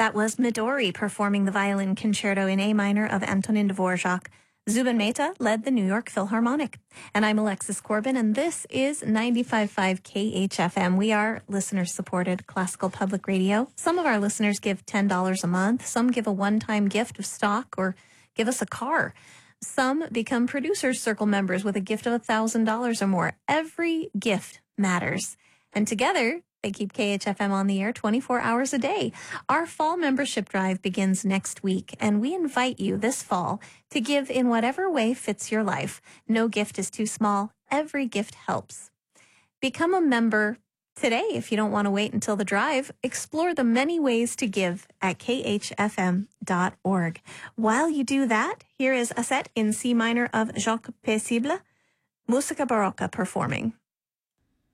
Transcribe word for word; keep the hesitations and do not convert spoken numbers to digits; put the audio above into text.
That was Midori performing the violin concerto in A minor of Antonin Dvorak. Zubin Mehta led the New York Philharmonic. And I'm Alexis Corbin, and this is ninety-five point five K H F M. We are listener-supported classical public radio. Some of our listeners give ten dollars a month. Some give a one-time gift of stock or give us a car. Some become Producers Circle members with a gift of one thousand dollars or more. Every gift matters. And together, they keep K H F M on the air twenty-four hours a day. Our fall membership drive begins next week, and we invite you this fall to give in whatever way fits your life. No gift is too small. Every gift helps. Become a member today if you don't want to wait until the drive. Explore the many ways to give at k h f m dot org. While you do that, here is a set in C minor of Jacques Paisible, Musica Barocca performing.